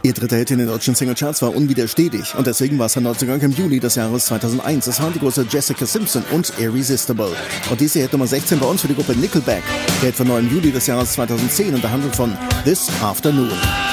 Ihr dritter Hit in den deutschen Singlecharts war unwiderstehlich und deswegen war es ein Neuzugang im Juli des Jahres 2001. Es waren die große Jessica Simpson und Irresistible. Und diese Hit Nummer 16 bei uns für die Gruppe Nickelback. Der Hit von 9. Juli des Jahres 2010 und der handelt von This Afternoon.